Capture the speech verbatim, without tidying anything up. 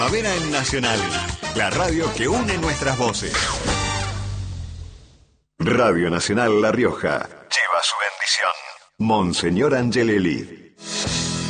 Primavera en Nacional, la radio que une nuestras voces. Radio Nacional La Rioja lleva su bendición. Monseñor Angelelli.